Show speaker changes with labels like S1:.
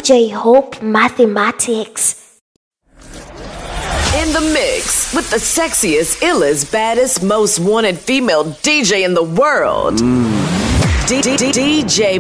S1: DJ Hope Mathematics.
S2: In the mix with the sexiest, illest, baddest, most wanted female DJ in the world. DJ